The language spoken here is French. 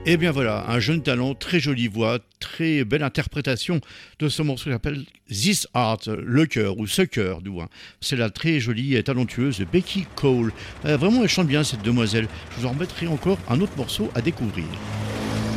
Et bien voilà, un jeune talent, très jolie voix, très belle interprétation de ce morceau qui s'appelle This Art, le cœur ou ce cœur, du moins. C'est la très jolie et talentueuse Becky Cole. Vraiment, elle chante bien cette demoiselle. Je vous en remettrai encore un autre morceau à découvrir.